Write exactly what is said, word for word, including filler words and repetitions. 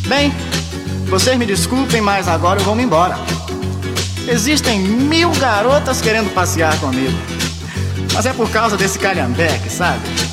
Bem, vocês me desculpem, mas agora eu vou me embora. Existem mil garotas querendo passear comigo, mas é por causa desse calhambeque, sabe?